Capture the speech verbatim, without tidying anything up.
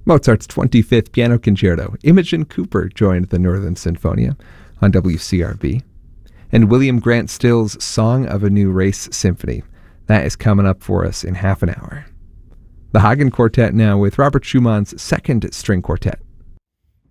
Mozart's twenty-fifth Piano Concerto. Imogen Cooper joined the Northern Sinfonia on W C R B. And William Grant Still's Song of a New Race Symphony. That is coming up for us in half an hour. The Hagen Quartet now with Robert Schumann's Second String Quartet.